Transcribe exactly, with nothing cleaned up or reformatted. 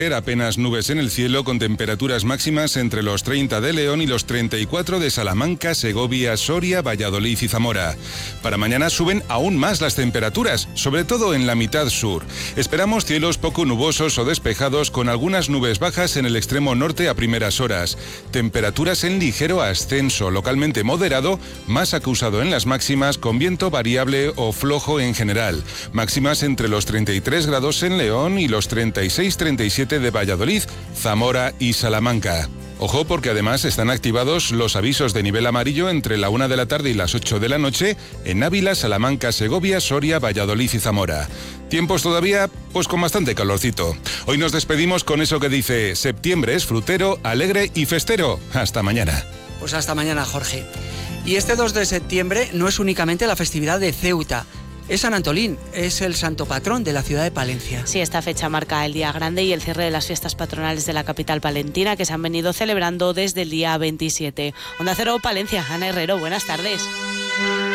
Apenas nubes en el cielo con temperaturas máximas entre los treinta de León y los treinta y cuatro de Salamanca, Segovia, Soria, Valladolid y Zamora. Para mañana suben aún más las temperaturas, sobre todo en la mitad sur. Esperamos cielos poco nubosos o despejados con algunas nubes bajas en el extremo norte a primeras horas. Temperaturas en ligero ascenso, localmente moderado, más acusado en las máximas con viento variable o flojo en general. Máximas entre los treinta y tres grados en León y los treinta y seis treinta y siete de Valladolid, Zamora y Salamanca. Ojo porque además están activados los avisos de nivel amarillo entre la una de la tarde y las ocho de la noche en Ávila, Salamanca, Segovia, Soria, Valladolid y Zamora. Tiempos todavía, pues con bastante calorcito. Hoy nos despedimos con eso que dice: septiembre es frutero, alegre y festero. Hasta mañana. Pues hasta mañana, Jorge. Y este dos de septiembre no es únicamente la festividad de Ceuta. Es San Antolín, es el santo patrón de la ciudad de Palencia. Sí, esta fecha marca el día grande y el cierre de las fiestas patronales de la capital palentina, que se han venido celebrando desde el día veintisiete. Onda Cero, Palencia, Ana Herrero, buenas tardes.